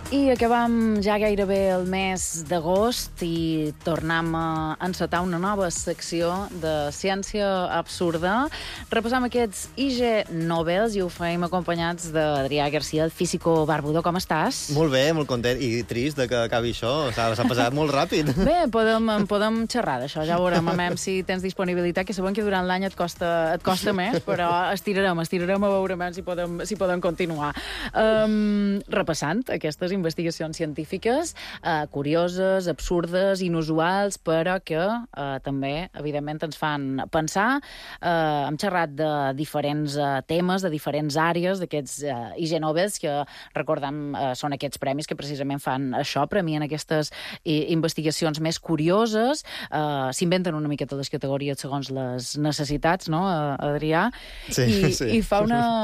I acabam ja gairebé el mes d'agost i tornem a encetar una nova secció de ciència absurda. Repassam aquests IG Nobels i ho fem acompanyats d'Adrià García, el físico barbudo. Com estàs? Molt bé, molt content i trist de que acabi això. S'ha passat molt ràpid. Bé, podem xerrar d'això. Ja veurem si tens disponibilitat, que sabem que durant l'any et costa més, però estirarem a veure si podem continuar. Repassant aquestes investigacions científiques curioses, absurdes, inusuals, però que també, evidentment, ens fan pensar. Hem xerrat de diferents temes, de diferents àrees, d'aquests IG Nobels, que, recordem, són aquests premis que precisament fan això, premien aquestes investigacions més curioses, s'inventen una miqueta les categories segons les necessitats, no, Adrià? Sí. I fa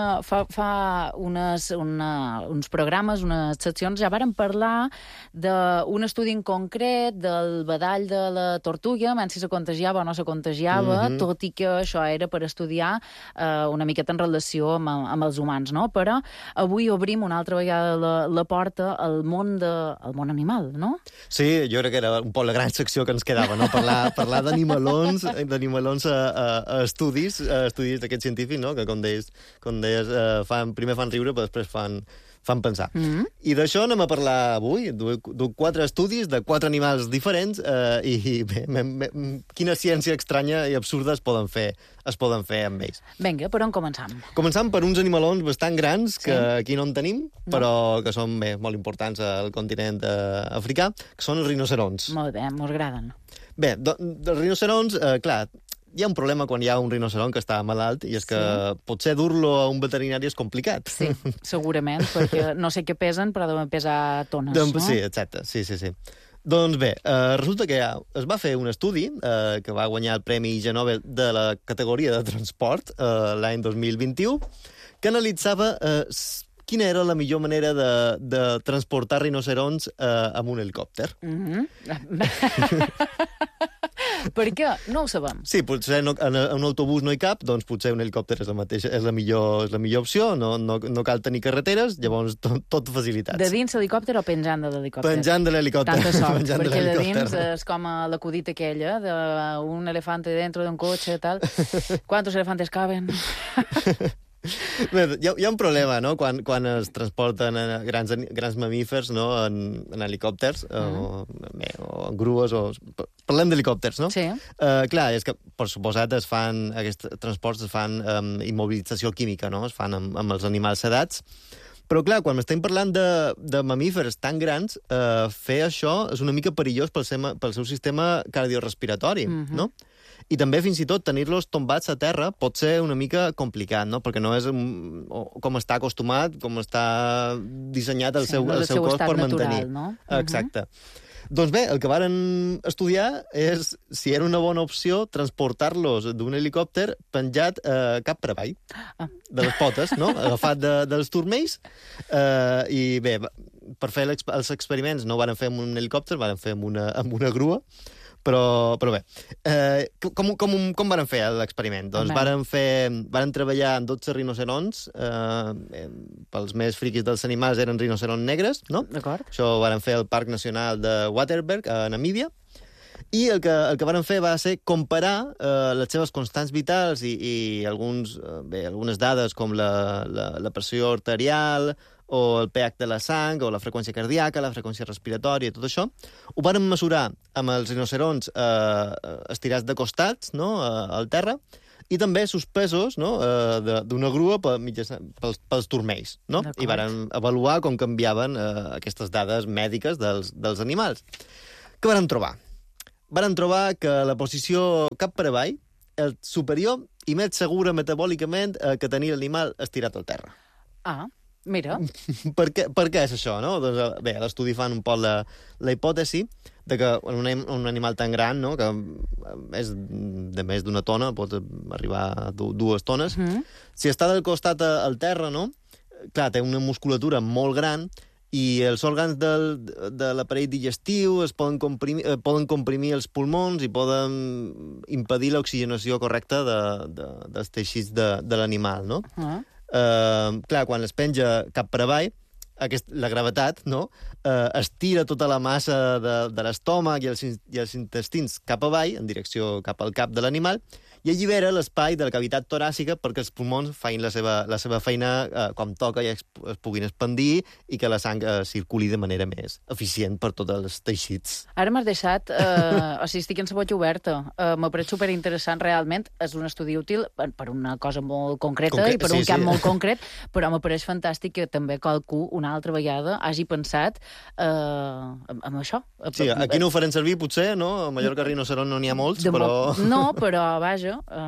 uns programes, unes seccions, ja vàrem parlar d'un estudi en concret del badall de la tortuga, si se contagiava o no se contagiava, tot i que això era per estudiar una miqueta en relació amb els humans, no? Però avui obrim una altra vegada la porta al món animal, no? Sí, jo crec que era un poc la gran secció que ens quedava, no? Parlar d'animalons a estudis d'aquests científics, no? Que, com deies, primer fan riure, però després fan pensar. I d'això anem a parlar avui. Duc 4 estudis de 4 animals diferents i bé, quina ciència estranya i absurda es poden fer amb ells. Vinga, per on començam? Començam per uns animalons bastant grans que aquí no en tenim, però que són molt importants al continent africà, que són els rinocerons. Molt bé, mos agraden. Bé, dels rinocerons, clar, hi ha un problema quan hi ha un rinoceron que està malalt, i és que potser dur-lo a un veterinari és complicat. Sí, segurament, perquè no sé què pesen, però deuen pesar tones, no? Sí, exacte, sí. Doncs bé, resulta que es va fer un estudi que va guanyar el Premi IG Nobel de la categoria de transport l'any 2021, que analitzava quina era la millor manera de transportar rinocerons amb un helicòpter. Per què? No ho sabem. Sí, potser en un autobús no hi cap, doncs potser un helicòpter és la millor opció, no cal tenir carreteres, llavors tot facilitats. De dins l'helicòpter o penjant de l'helicòpter? Penjant de l'helicòpter. Tanta sort, perquè de dins és com l'acudit aquella d'un elefante dentro d'un cotxe i tal. ¿Cuántos elefantes caben? Bé, hi ha un problema, no?, quan es transporten grans mamífers, no?, en helicòpters o en grues. Parlem d'helicòpters, no? Sí. Clar, és que, per suposat, aquests transports es fan amb immobilització química, no?, es fan amb els animals sedats. Però, clar, quan estem parlant de mamífers tan grans, fer això és una mica perillós pel seu sistema cardiorespiratori, no? I també, fins i tot, tenir-los tombats a terra pot ser una mica complicat, no? Perquè no és com està acostumat, com està dissenyat el seu cos per mantenir. Natural, no? Exacte. Doncs bé, el que varen estudiar és si era una bona opció transportar-los d'un helicòpter penjat cap per avall, de les potes, no?, agafat dels turmells. I bé, per fer els experiments no ho varen fer amb un helicòpter, varen fer amb una grua. Però bé, com varen fer l'experiment? Doncs varen treballar amb 12 rinocerons, pels més friquis dels animals eren rinocerons negres, no? D'acord. Això ho varen fer al Parc Nacional de Waterberg, a Namíbia, i el que varen fer va ser comparar les seves constants vitals i algunes dades com la pressió arterial, o el pH de la sang, o la freqüència cardíaca, la freqüència respiratòria, tot això. Ho varen mesurar amb els rinocerons estirats de costats, no?, al terra, i també suspesos, no?, d'una grua pels turmells, no? I varen avaluar com canviaven aquestes dades mèdiques dels animals. Què varen trobar? Varen trobar que la posició cap per avall és superior i més segura metabòlicament que tenir l'animal estirat al terra. Mira. Per què és això, no? Doncs, bé, a l'estudi fan un poc la hipòtesi de que un animal tan gran, no?, que és de més d'una tona, pot arribar a 2 tones, si està del costat al terra, no?, clar, té una musculatura molt gran i els òrgans de l'aparell digestiu poden comprimir els pulmons i poden impedir l'oxigenació correcta dels teixits de l'animal, no? Clar, quan es penja cap per avall, la gravetat, no? Estira tota la massa de l'estómac i els intestins cap avall, en direcció cap al cap de l'animal, i allibera l'espai de la cavitat toràcica perquè els pulmons facin la seva feina com toca i es puguin expandir i que la sang circuli de manera més eficient per tots els teixits. Ara m'has deixat... o sigui, estic en la boca oberta. M'ha paret superinteressant, realment. És un estudi útil per una cosa molt concreta i per un camp molt concret, però m'ha pareix fantàstic que també qualcú una altra vegada hagi pensat en això. Sí, aquí no ho farem servir, potser, no? A Mallorca rinoceront no n'hi ha molts, però... No, però, vaja,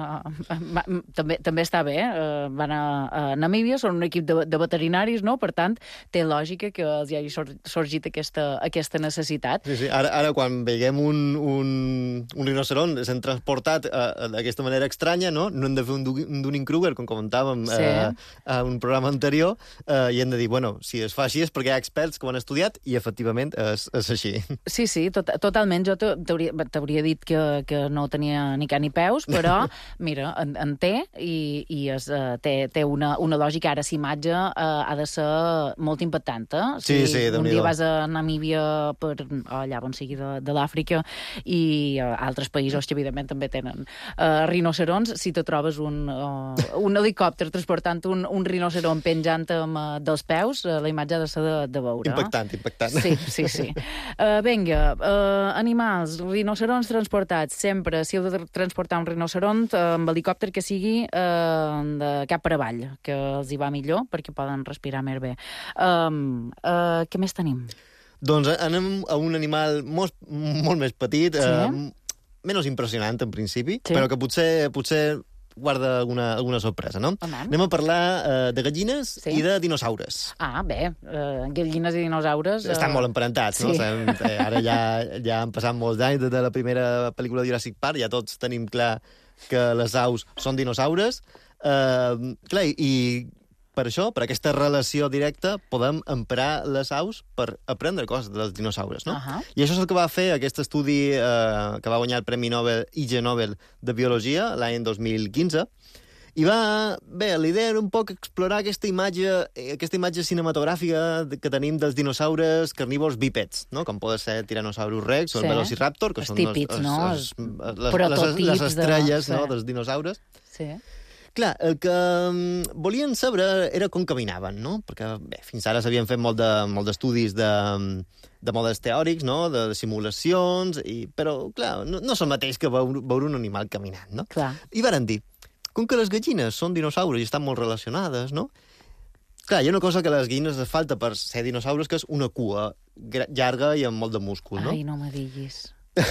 també està bé. Van a Namíbia, són un equip de veterinaris, no? Per tant, té lògica que els hi hagi sorgit aquesta necessitat. Sí. Ara quan veiem un rinoceront sent transportat d'aquesta manera estranya, no hem de fer un Dunning-Kruger, com comentàvem a un programa anterior, i hem de dir, bueno, si es fa així és perquè hi ha experts que ho han estudiat, i efectivament és així. Sí, totalment. Jo t'hauria dit que no tenia ni ca ni peus, però mira, en té, i té una lògica. Ara, si imatge ha de ser molt impactant, eh? Sí, un dia vas a Namíbia, allà on sigui de l'Àfrica, i altres països que, evidentment, també tenen rinocerons. Si te trobes un helicòpter transportant un rinoceron penjant dels peus, la imatge ha de ser de veure. Impactant. Sí. Vinga, animals, rinocerons transportats. Sempre, si heu de transportar un rinoceront amb helicòpter, que sigui de cap per avall, que els hi va millor perquè poden respirar més bé. Què més tenim? Doncs anem a un animal molt més petit, menys impressionant en principi, però que potser guarda alguna sorpresa, no? Anem a parlar de gallines i de dinosaures. Bé, gallines i dinosaures... Estan molt emparentats, no? Ara ja han passat molts anys des de la primera pel·lícula de Jurassic Park, ja tots tenim clar que les aus són dinosaures. I per això, per aquesta relació directa, podem emprar les aus per aprendre coses dels dinosaures, no? I això és el que va fer aquest estudi que va guanyar el Premi Nobel Ig Nobel de Biologia l'any 2015. I la idea era un poc explorar aquesta imatge cinematogràfica que tenim dels dinosaures carnívors bípeds, no? Com poden ser Tyrannosaurus Rex o el Velociraptor, que són les estrelles dels dinosaures. Sí. Clar, el que volien saber era com caminaven, no? Perquè, fins ara s'havien fet molt d'estudis de models teòrics, no? De simulacions, però, clar, no és el mateix que veure un animal caminant, no? Clar. I varen dir, com que les gallines són dinosaures i estan molt relacionades, no? Clar, hi ha una cosa que a les gallines les falta per ser dinosaures, que és una cua llarga i amb molt de múscul, no? Ai, no me diguis.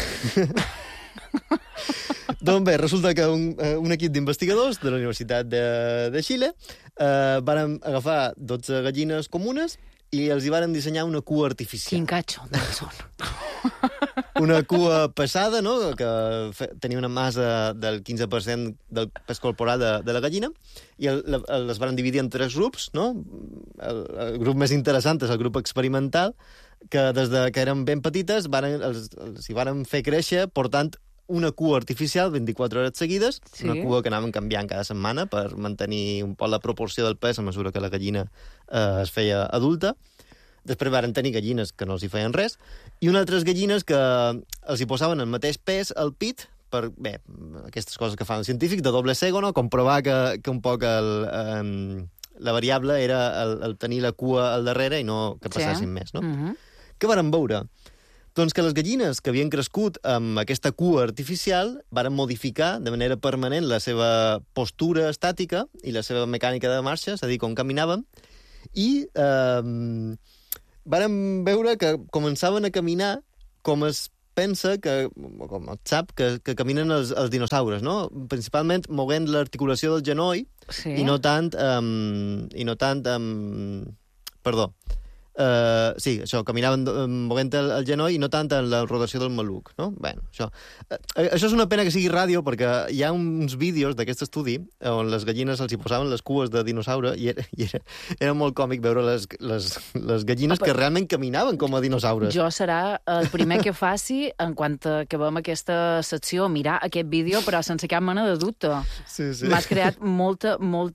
Doncs bé, resulta que un equip d'investigadors de la Universitat de Xile van agafar 12 gallines comunes i els hi van dissenyar una cua artificial. Quin catxondes són. Una cua pesada, no?, que tenia una massa del 15% del pes corporal de la gallina, i les van dividir en 3 grups, no? El grup més interessant és el grup experimental, que des que eren ben petites els hi van fer créixer portant una cua artificial 24 hores seguides, una cua que anaven canviant cada setmana per mantenir un poc la proporció del pes a mesura que la gallina es feia adulta. Després van tenir gallines que no els hi feien res, i unes altres gallines que els hi posaven el mateix pes al pit per, aquestes coses que fan els científics, de doble cego, no? Comprovar que un poc la variable era el tenir la cua al darrere i no que passessin més, no? Què varen veure? Doncs que les gallines que havien crescut amb aquesta cua artificial varen modificar de manera permanent la seva postura estàtica i la seva mecànica de marxa, és a dir, com caminaven, i varen veure que començaven a caminar com es pensa com es sap, que caminen els dinosaures, no? Principalment movent l'articulació del genoll i no tant... Sí, això, caminaven movent el genoll i no tant en la rotació del maluc, no? Bé, això. Això és una pena que sigui ràdio, perquè hi ha uns vídeos d'aquest estudi on les gallines els hi posaven les cues de dinosaure i era molt còmic veure les gallines que realment caminaven com a dinosaures. Jo serà el primer que faci en quant que veiem aquesta secció, mirar aquest vídeo, però sense cap mena de dubte. Sí. M'has creat molt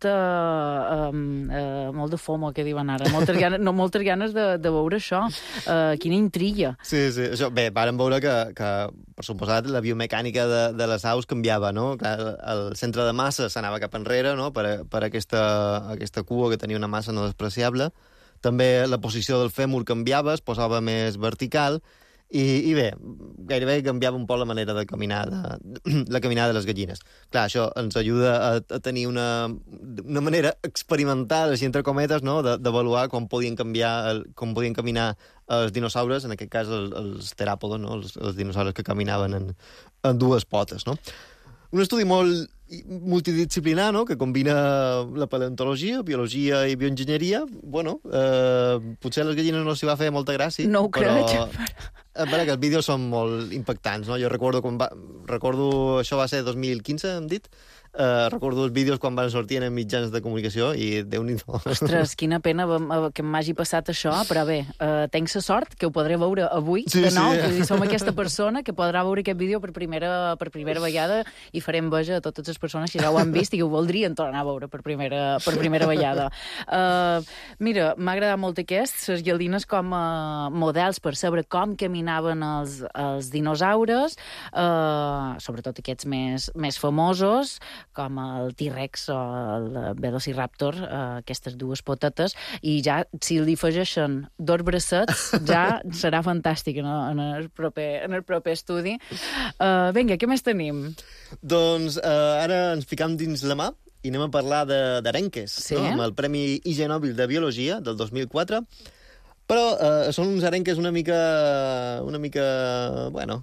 de FOMO, que diuen ara. Moltes ganes de veure això. Quina intriga. Sí. Això, bé, vàrem veure que, per suposat, la biomecànica de les aus canviava, no? Clar, el centre de massa s'anava cap enrere, no? Per aquesta cua que tenia una massa no despreciable. També la posició del fèmur canviava, es posava més vertical, i bé, gairebé canviava un poc la manera de caminar la caminada de les gallines. Clar, això ens ajuda a tenir una manera experimental, així entre cometes, no? D'avaluar com podien caminar els dinosaures, en aquest cas els teràpodes, no? Els dinosaures que caminaven en dues potes, no? Un estudi molt multidisciplinar, no? Que combina la paleontologia, biologia i bioenginyeria. Bueno, potser a les gallines no s'hi va fer molta gràcia. No ho crec. Però que els vídeos són molt impactants, no? Jo recordo això va ser 2015, hem dit. Recordo els vídeos quan van sortir en mitjans de comunicació i Déu-n'hi-do. Ostres, quina pena que m'hagi passat això, però bé, tenc la sort que ho podré veure avui, de nou, que som aquesta persona que podrà veure aquest vídeo per primera vegada i farem veja a totes les persones que ja ho han vist i que ho voldrien tornar a veure per primera vegada. Mira, m'ha agradat molt les gallines com a models per saber com caminaven els dinosaures, sobretot aquests més famosos, com el T-Rex o el Velociraptor, aquestes dues potetes, i ja, si li afegeixen 2 bracets, ja serà fantàstic en el proper estudi. Vinga, què més tenim? Doncs ara ens ficam dins la mà i anem a parlar d'arenques, sí? No? Amb el Premi Ig Nobel de Biologia del 2004, però són uns arenques una mica bueno,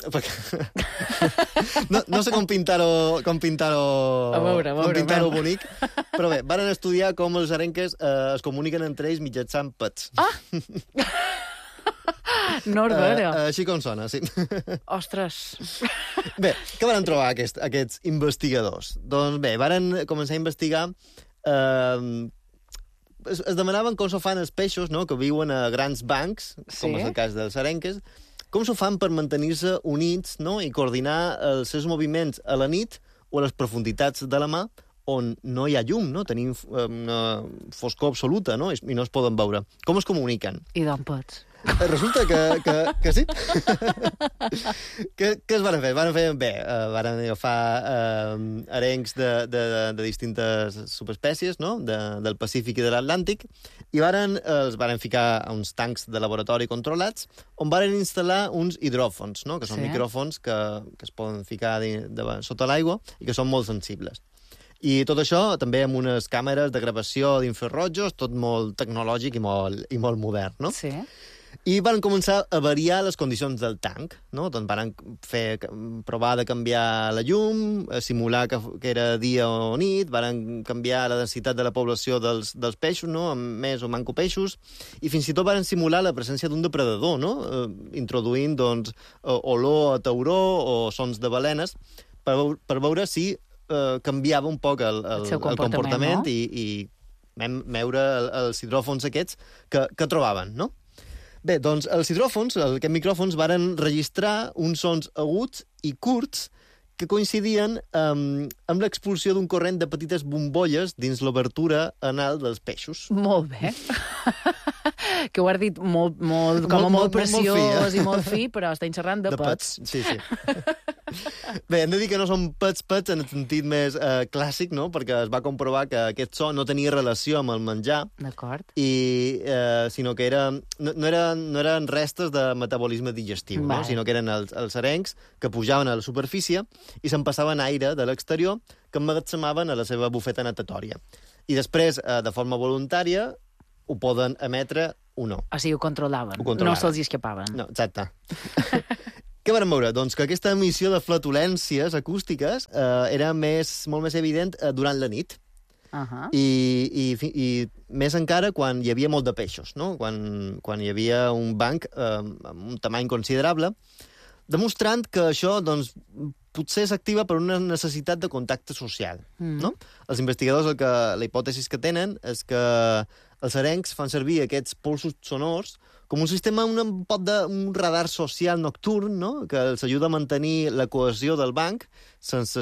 no sé com pintar-ho bonic, però bé, varen estudiar com els arenques es comuniquen entre ells mitjançant pets. Norbera. Així com sona, sí. Ostres. Bé, què van trobar aquests investigadors? Doncs bé, varen començar a investigar es demanaven com s'ho fan els peixos, no?, que viuen a grans bancs, com és el cas dels arenques, com s'ho fan per mantenir-se units, no?, i coordinar els seus moviments a la nit o a les profunditats de la mà on no hi ha llum, no? Tenim una foscor absoluta, no?, i no es poden veure. Com es comuniquen? I d'on pots? Resulta que sí. Què es van fer? Van agafar arencs de distintes subespècies, no?, del Pacífic i de l'Atlàntic, i els varen ficar a uns tancs de laboratori controlats, on varen instal·lar uns hidròfons, no?, que són micròfons que es poden ficar sota l'aigua i que són molt sensibles. I tot això també amb unes càmeres de gravació d'infrarrojos, tot molt tecnològic i molt modern, no? Sí. I van començar a variar les condicions del tanc, no? Doncs van provar de canviar la llum, simular que era dia o nit, van canviar la densitat de la població dels peixos, no?, amb més o manco peixos, i fins i tot van simular la presència d'un depredador, no?, introduint, doncs, olor a tauró o sons de balenes, per veure si canviava un poc el comportament, no? I vam veure els hidròfons aquests que trobaven, no? Bé, doncs els hidròfons, aquests micròfons, varen registrar uns sons aguts i curts que coincidien amb l'expulsió d'un corrent de petites bombolles dins l'obertura anal dels peixos. Molt bé. Que ho has dit molt preciós i molt fi, però estem xerrant de pets. Sí. Bé, hem de dir que no són pets en el sentit més clàssic, no?, perquè es va comprovar que aquest so no tenia relació amb el menjar. D'acord. Sinó que no eren restes de metabolisme digestiu, no?, sinó que eren els arencs que pujaven a la superfície i s'empassaven aire de l'exterior que emmagatzemaven a la seva bufeta natatòria. I després, de forma voluntària, ho poden emetre o no. O sigui, ho controlaven. No se'ls escapaven. No, exacte. Què vam veure? Doncs que aquesta emissió de flatulències acústiques era molt més evident durant la nit. i més encara quan hi havia molt de peixos, no? Quan hi havia un banc amb un tamany considerable, demostrant que això doncs, potser s'activa per una necessitat de contacte social. No? Els investigadors la hipòtesi que tenen és que els arencs fan servir aquests polsos sonors com un sistema, un radar social nocturn, no? Que els ajuda a mantenir la cohesió del banc sense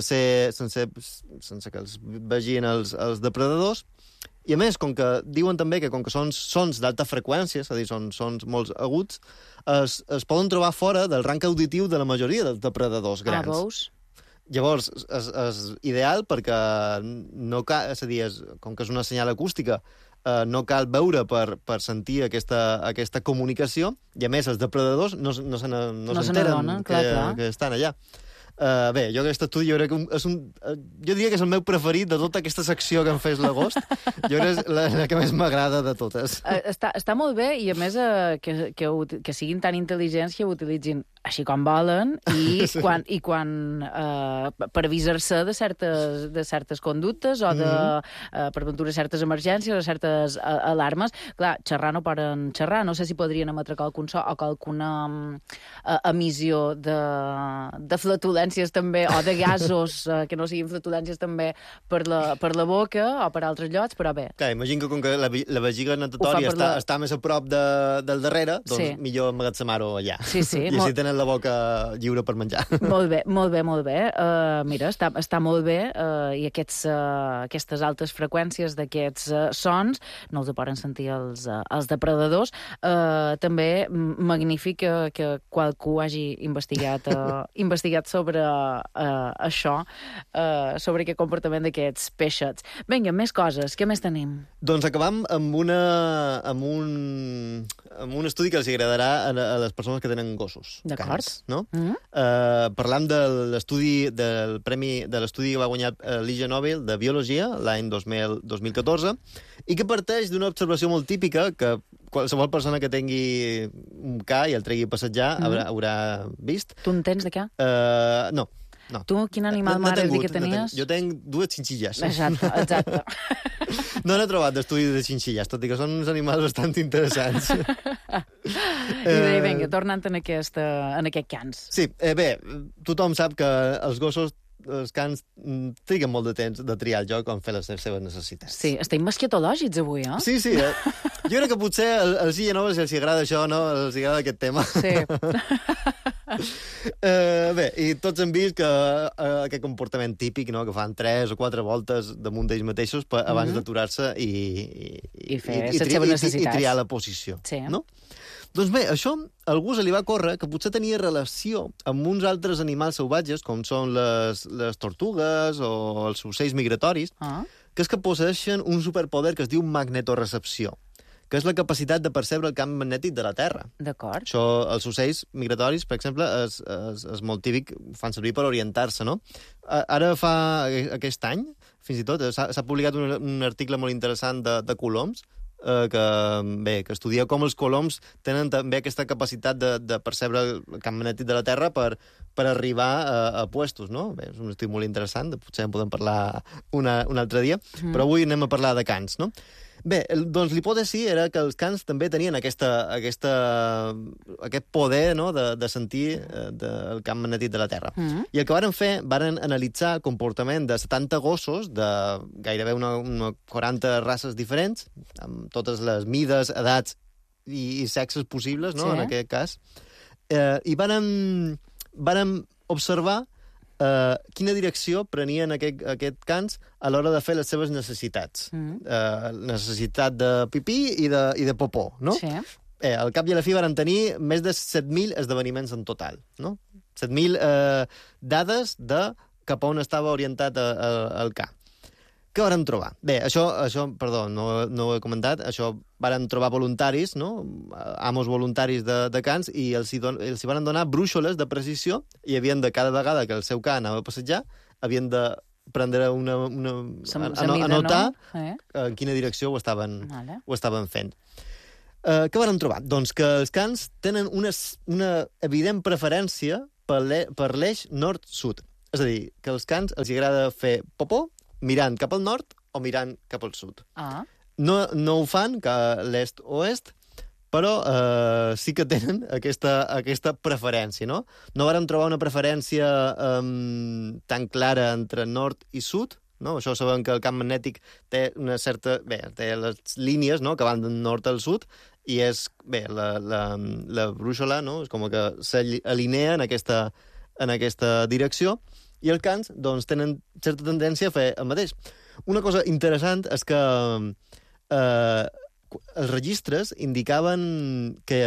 que els vegin els depredadors. I a més, diuen també que com que són sons d'alta freqüència, és a dir, són sons molt aguts, es poden trobar fora del rang auditiu de la majoria dels depredadors grans. Veus? Llavors, és ideal perquè no cal, és a dir, com que és una senyal acústica, no cal veure per sentir aquesta comunicació, i a més els depredadors no s'enteren que estan allà. Bé, jo aquest estudi jo diria que és el meu preferit de tota aquesta secció que em fes l'agost. Jo crec que és la que més m'agrada de totes. Està molt bé, i a més que siguin tan intel·ligents que ho utilitzin així com volen, i quan per avisar-se de certes conductes o per ventura certes emergències o certes alarmes. Clar, xerrar no poden xerrar. No sé si podrien emetre qualcun so o qualcuna emissió de flatulències també, o de gasos que no siguin flatulències també per la boca o per altres llocs, però bé. Clar, imagino que com que la vejiga natatòria està més a prop del darrere, doncs millor emmagatzemar-ho allà. Sí. I així tenen la boca lliure per menjar. Molt bé. Mira, està molt bé, i aquestes altes freqüències d'aquests sons no els poden sentir els depredadors. També magnífic que qualcú hagi investigat sobre això, sobre aquest comportament d'aquests peixets. Vinga, més coses. Què més tenim? Doncs acabam amb un estudi que els agradarà a les persones que tenen gossos. D'acord. No? Parlam de l'estudi que va guanyar l'Ig Nobel de Biologia l'any 2014, i que parteix d'una observació molt típica que qualsevol persona que tingui un ca i el tregui a passejar haurà vist. Tu en tens de ca? No. Tu quin animal m'agrada dir que tenies? Jo tenc 2 xinxilles. Exacte. No n'he trobat d'estudis de xinxilles, tot i que són uns animals bastant interessants. I bé, vinga, tornant en aquest cans. Sí, bé, tothom sap que els cans triguen molt de temps de triar el lloc on fer les seves necessitats. Sí, estem masquetològics avui, eh? Sí. Jo crec que potser als Ig Nobel, si els agrada això, no? Els agrada aquest tema. Sí. Bé, i tots hem vist que aquest comportament típic, no? Que fan 3 o 4 voltes damunt d'ells mateixos abans d'aturar-se i triar la posició. Sí. No? Doncs bé, això a algú se li va córrer que potser tenia relació amb uns altres animals salvatges, com són les tortugues o els ocells migratoris, que és que posseeixen un superpoder que es diu magnetorecepció, que és la capacitat de percebre el camp magnètic de la Terra. D'acord. Això, els ocells migratoris, per exemple, és molt típic, fan servir per orientar-se, no? Ara fa aquest any, fins i tot, s'ha publicat un article molt interessant de coloms, que estudia com els coloms tenen també aquesta capacitat de percebre el camp magnètic de la Terra per arribar a puestos, no? Bé, és un estudi molt interessant, potser en podem parlar un altre dia, però avui anem a parlar de cans, no? Bé, doncs l'hipòtesi era que els cans també tenien aquest poder, no?, de sentir el camp magnètic de la Terra. I el que varen analitzar el comportament de 70 gossos de gairebé una 40 races diferents, amb totes les mides, edats i sexes possibles, no?, en aquest cas. I varen observar quina direcció prenien aquest cans a l'hora de fer les seves necessitats. Necessitat de pipí i de popó, no? Sí. Al cap i a la fi van tenir més de 7.000 esdeveniments en total, no? 7.000 dades de cap a on estava orientat el ca. Què vàrem trobar? Bé, això perdó, no ho he comentat, això vàrem trobar voluntaris, no? Amos voluntaris de cans, i els hi van donar brúixoles de precisió, i havien de, cada vegada que el seu ca anava a passejar, havien de prendre anotar en quina direcció ho estaven fent. Què vàrem trobar? Doncs que els cans tenen una evident preferència per l'eix nord-sud. És a dir, que als cans els agrada fer popó mirant cap al nord o mirant cap al sud. Ah. No ho fan, que l'est-oest, però sí que tenen aquesta preferència, no? No vàrem trobar una preferència tan clara entre nord i sud, no? Això sabem que el camp magnètic té una certa... Bé, té les línies, no?, que van del nord al sud, i és... Bé, la brúixola, no?, és com que s'alinea en aquesta direcció, i els cans, doncs, tenen certa tendència a fer el mateix. Una cosa interessant és que els registres indicaven que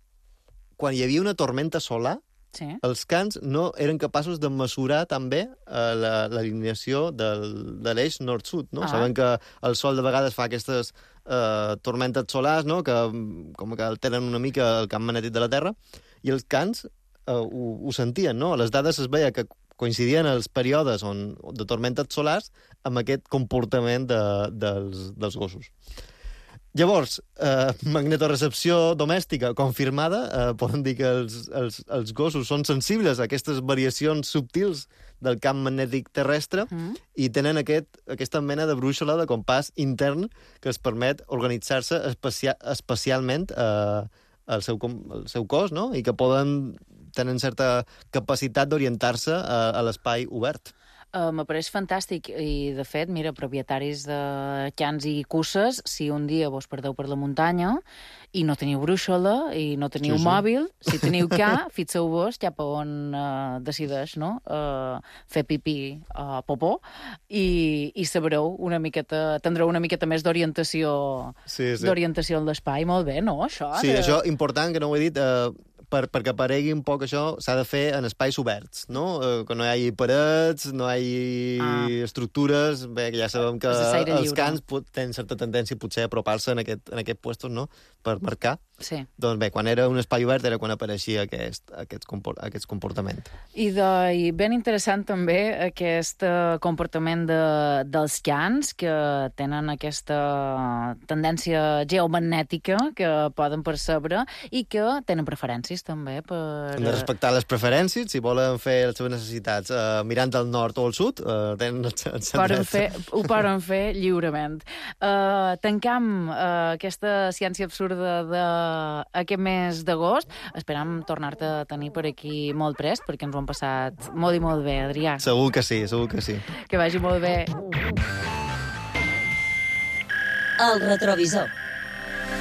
quan hi havia una tormenta solar, Sí. els cans no eren capaços de mesurar també l'alineació de l'eix nord-sud, no? Sabem que el sol de vegades fa aquestes tormentes solars, no?, que com que alteren una mica el camp magnètic de la Terra, i els cans ho sentien, no? A les dades es veia que coincidien els períodes de tormentes solars amb aquest comportament dels gossos. Llavors, magnetorecepció domèstica confirmada, podem dir que els gossos són sensibles a aquestes variacions subtils del camp magnètic terrestre i tenen aquesta mena de brúixola de compàs intern que els permet organitzar-se especialment el seu cos, no? I que tenen certa capacitat d'orientar-se a l'espai obert. M'apareix fantàstic i, de fet, mira, propietaris de cans i cusses, si un dia vos perdeu per la muntanya i no teniu brúixola i no teniu mòbil, si teniu ca, fixeu-vos cap a on decideix, no?, fer pipí a popó i sabreu una miqueta, tindreu una miqueta més d'orientació d'orientació en l'espai. Molt bé, no?, això? Sí, això important, que no ho he dit, perquè aparegui un poc això, s'ha de fer en espais oberts, no? Que no hi hagi parets, no hi hagi estructures... Bé, que ja sabem que els cans tenen certa tendència potser a apropar-se en aquest puestos, no?, per marcar. Sí. Doncs bé, quan era un espai obert era quan apareixia aquest comportament. I ben interessant també aquest comportament dels cans, que tenen aquesta tendència geomagnètica que poden percebre i que tenen preferències també per... Hem de respectar les preferències, si volen fer les seves necessitats mirant al nord o al sud, tenen ho poden fer lliurement. Tancam aquesta ciència absurda d'aquest mes d'agost. Esperam tornar-te a tenir per aquí molt prest, perquè ens ho hem passat molt i molt bé, Adrià. Segur que sí, segur que sí. Que vagi molt bé. El retrovisor.